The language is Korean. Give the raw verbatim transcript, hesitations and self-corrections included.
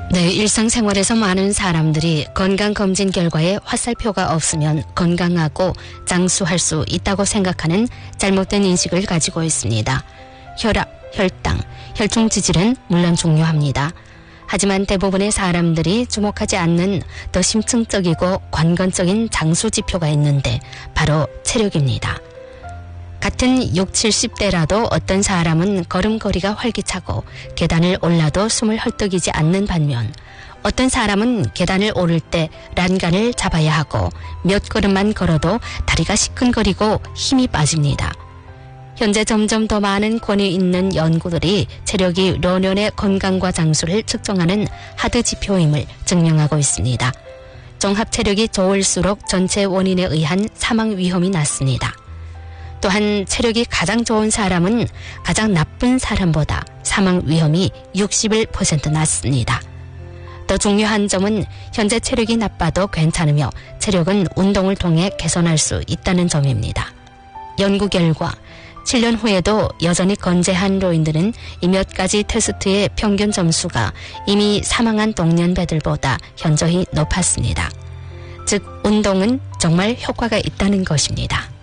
네, 일상생활에서 많은 사람들이 건강검진 결과에 화살표가 없으면 건강하고 장수할 수 있다고 생각하는 잘못된 인식을 가지고 있습니다. 혈압, 혈당, 혈중 지질은 물론 중요합니다. 하지만 대부분의 사람들이 주목하지 않는 더 심층적이고 관건적인 장수 지표가 있는데 바로 체력입니다. 같은 육십, 칠십 대라도 어떤 사람은 걸음걸이가 활기차고 계단을 올라도 숨을 헐떡이지 않는 반면 어떤 사람은 계단을 오를 때 란간을 잡아야 하고 몇 걸음만 걸어도 다리가 시큰거리고 힘이 빠집니다. 현재 점점 더 많은 권위 있는 연구들이 체력이 노년의 건강과 장수를 측정하는 하드 지표임을 증명하고 있습니다. 종합 체력이 좋을수록 전체 원인에 의한 사망 위험이 낮습니다. 또한 체력이 가장 좋은 사람은 가장 나쁜 사람보다 사망 위험이 육십일 퍼센트 낮습니다. 더 중요한 점은 현재 체력이 나빠도 괜찮으며 체력은 운동을 통해 개선할 수 있다는 점입니다. 연구 결과 칠 년 후에도 여전히 건재한 노인들은 이 몇 가지 테스트의 평균 점수가 이미 사망한 동년배들보다 현저히 높았습니다. 즉 운동은 정말 효과가 있다는 것입니다.